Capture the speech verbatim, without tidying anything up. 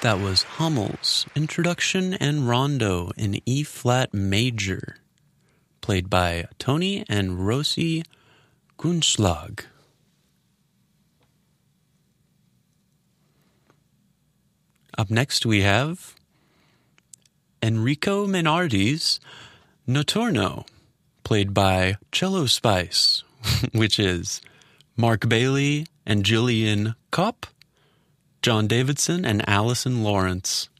That was Hummel's Introduction and Rondo in E-flat major, played by Tony and Rosie Gunschlag. Up next we have Enrico Menardi's Notturno, played by Cello Spice, which is Mark Bailey and Gillian Kopp, John Davidson and Allison Lawrence.